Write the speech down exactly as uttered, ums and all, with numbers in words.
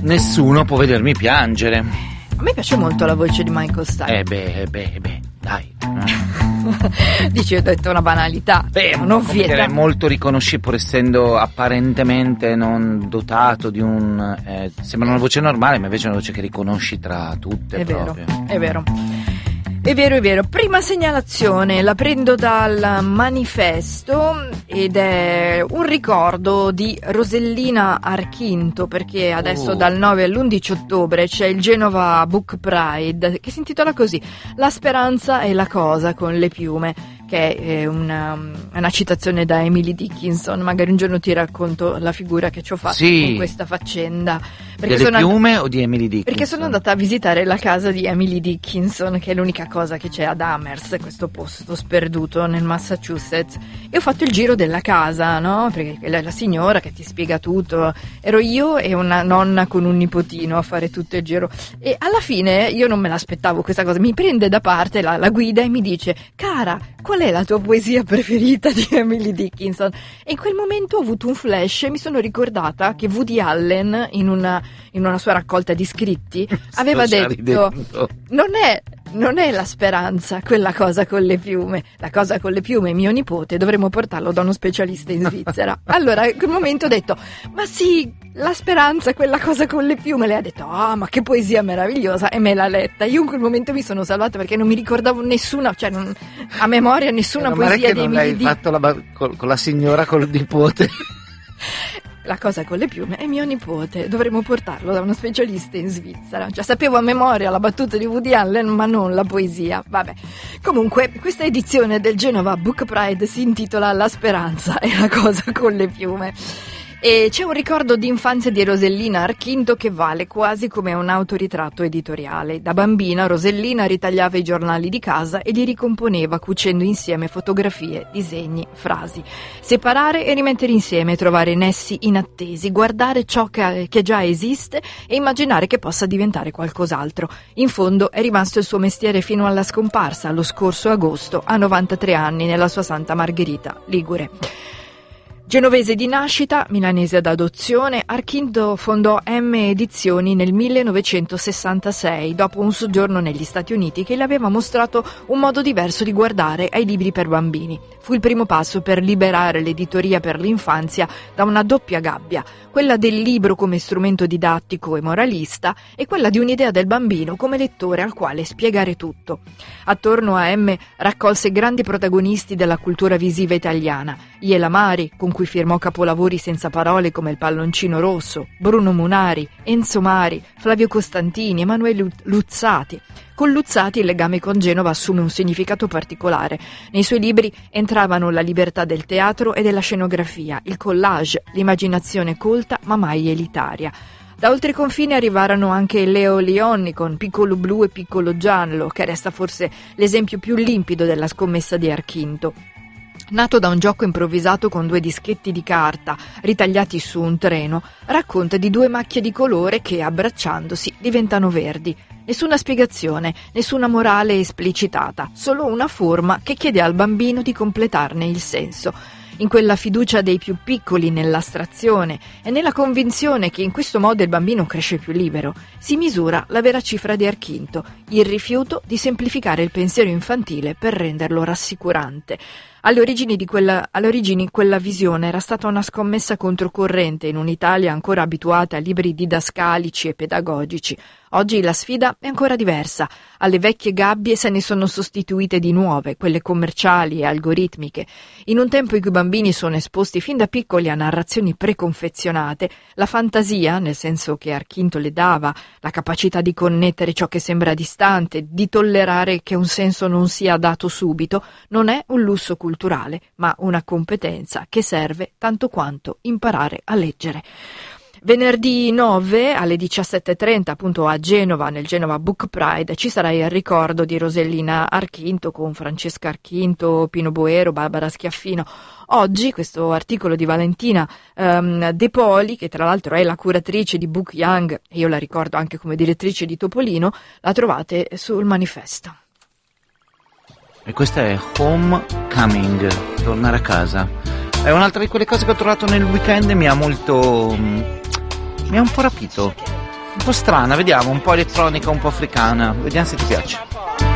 Nessuno può vedermi piangere. A me piace molto la voce di Michael Stipe. Eh beh, beh, beh, dai. Dici, ho detto una banalità. Beh, un'ovvietà. È molto riconoscibile, pur essendo apparentemente non dotato di un... Eh, sembra una voce normale, ma invece è una voce che riconosci tra tutte. È proprio. vero, è vero. È vero, è vero. Prima segnalazione, la prendo dal Manifesto ed è un ricordo di Rosellina Archinto, perché adesso oh. dal nove all'undici ottobre c'è il Genova Book Pride, che si intitola così: La speranza è la cosa con le piume, che è una, una citazione da Emily Dickinson. Magari un giorno ti racconto la figura che ci ho fatto sì. in questa faccenda. Perché Delle sono piume and- o di Emily Dickinson? Perché sono andata a visitare la casa di Emily Dickinson, che è l'unica cosa che c'è ad Amherst, questo posto sperduto nel Massachusetts, e ho fatto il giro della casa, no? Perché quella è la signora che ti spiega tutto. Ero io e una nonna con un nipotino a fare tutto il giro, e alla fine io non me l'aspettavo questa cosa. Mi prende da parte la, la guida e mi dice: cara, qual è la tua poesia preferita di Emily Dickinson? E in quel momento ho avuto un flash e mi sono ricordata che Woody Allen, in una, in una sua raccolta di scritti, aveva detto: non è, non è la speranza quella cosa con le piume, la cosa con le piume è mio nipote, dovremmo portarlo da uno specialista in Svizzera. Allora in quel momento ho detto: ma sì, la speranza è quella cosa con le piume. Lei ha detto: ah, ma che poesia meravigliosa, e me l'ha letta. Io in quel momento mi sono salvata, perché non mi ricordavo nessuna, cioè non, a memoria nessuna eh, poesia di non Emily hai Dickinson. fatto la, con, con la signora col nipote. La cosa con le piume è mio nipote, dovremmo portarlo da uno specialista in Svizzera. Cioè, sapevo a memoria la battuta di Woody Allen, ma non la poesia. Vabbè. Comunque, questa edizione del Genova Book Pride si intitola La speranza è la cosa con le piume. E c'è un ricordo di infanzia di Rosellina Archinto che vale quasi come un autoritratto editoriale. Da bambina Rosellina ritagliava i giornali di casa e li ricomponeva cucendo insieme fotografie, disegni, frasi. Separare e rimettere insieme, trovare nessi inattesi, guardare ciò che, che già esiste e immaginare che possa diventare qualcos'altro. In fondo è rimasto il suo mestiere fino alla scomparsa, lo scorso agosto, a novantatré anni, nella sua Santa Margherita, Ligure. Genovese di nascita, milanese ad adozione, Archinto fondò M Edizioni nel millenovecentosessantasei, dopo un soggiorno negli Stati Uniti che le aveva mostrato un modo diverso di guardare ai libri per bambini. Fu il primo passo per liberare l'editoria per l'infanzia da una doppia gabbia, quella del libro come strumento didattico e moralista e quella di un'idea del bambino come lettore al quale spiegare tutto. Attorno a M raccolse grandi protagonisti della cultura visiva italiana: Iela Mari, con cui firmò capolavori senza parole come Il palloncino rosso, Bruno Munari, Enzo Mari, Flavio Costantini, Emanuele Luzzati. Con Luzzati il legame con Genova assume un significato particolare. Nei suoi libri entravano la libertà del teatro e della scenografia, il collage, l'immaginazione colta ma mai elitaria. Da oltre i confini arrivarono anche Leo Lionni con Piccolo Blu e Piccolo Giallo, che resta forse l'esempio più limpido della scommessa di Archinto. Nato da un gioco improvvisato con due dischetti di carta ritagliati su un treno, racconta di due macchie di colore che, abbracciandosi, diventano verdi. Nessuna spiegazione, nessuna morale esplicitata, solo una forma che chiede al bambino di completarne il senso. In quella fiducia dei più piccoli nell'astrazione e nella convinzione che in questo modo il bambino cresce più libero, si misura la vera cifra di Archinto, il rifiuto di semplificare il pensiero infantile per renderlo rassicurante. Alle origini di quella, alle origini quella visione era stata una scommessa controcorrente in un'Italia ancora abituata a libri didascalici e pedagogici. Oggi la sfida è ancora diversa. Alle vecchie gabbie se ne sono sostituite di nuove, quelle commerciali e algoritmiche. In un tempo in cui i bambini sono esposti fin da piccoli a narrazioni preconfezionate, la fantasia, nel senso che Archinto le dava, la capacità di connettere ciò che sembra distante, di tollerare che un senso non sia dato subito, non è un lusso culturale, ma una competenza che serve tanto quanto imparare a leggere. Venerdì nove alle diciassette e trenta, appunto a Genova, nel Genova Book Pride, ci sarà il ricordo di Rosellina Archinto con Francesca Archinto, Pino Boero, Barbara Schiaffino. Oggi questo articolo di Valentina um, De Poli, che tra l'altro è la curatrice di Book Young, e io la ricordo anche come direttrice di Topolino, la trovate sul Manifesto. E questa è Homecoming, tornare a casa. È un'altra di quelle cose che ho trovato nel weekend e mi ha molto... mi ha un po' rapito. un po' strana, vediamo, un po' elettronica, un po' africana, vediamo se ti piace.